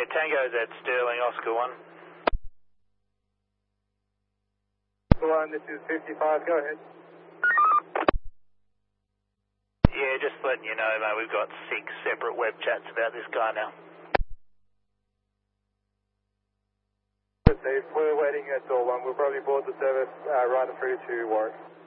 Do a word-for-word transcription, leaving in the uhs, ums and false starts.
Yeah, Tango's at Sterling, Oscar one. Oscar one, this is fifty-five, go ahead. Yeah, just letting you know, mate, we've got six separate web chats about this guy now. We're waiting at door one. We'll probably board the service uh, right through to Warwick.